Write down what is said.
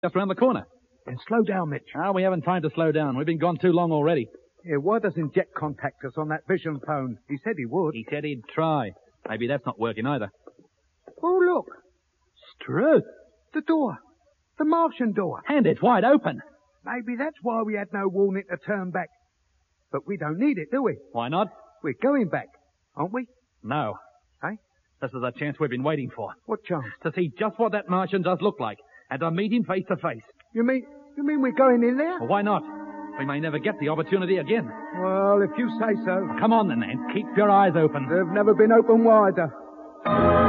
just round the corner. Then slow down, Mitch. We haven't time to slow down. We've been gone too long already. Yeah, why doesn't Jet contact us on that vision phone? He said he would. He said he'd try. Maybe that's not working either. Oh, look. Struth. The door. The Martian door. And it's wide open. Maybe that's why we had no warning to turn back. But we don't need it, do we? Why not? We're going back, aren't we? No. Eh? This is a chance we've been waiting for. What chance? To see just what that Martian does look like, and to meet him face to face. You mean we're going in there? Well, why not? We may never get the opportunity again. Well, if you say so. Come on then, and keep your eyes open. They've never been open wider.